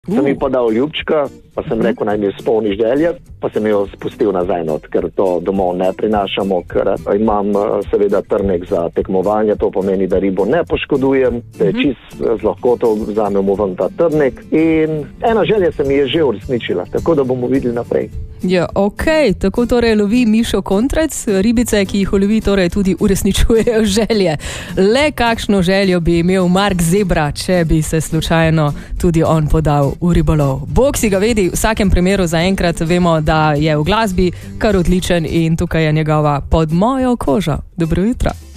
Sem ji pa dal ljubčka, pa sem rekel, naj mi izpolni želje, pa sem jo spustil nazaj not, ker to domov ne prinašamo, ker imam seveda trnek za tekmovanje, to pomeni, da ribo ne poškodujem, da je čist z lahkoto vzamemo ven ta trnek in ena želja se mi je že uresničila, tako da bomo videli naprej. Ja, okej, tako torej lovi Mišo Kontrec, ribice, ki jih ulovi, torej tudi uresničujejo želje. Le kakšno željo bi imel Mark Zebra, če bi se slučajno tudi on podal v ribolov. Bog si ga vedi, v vsakem primeru zaenkrat vemo, da je v glasbi kar odličen in tukaj je njegova Pod mojo kožo. Dobro jutro.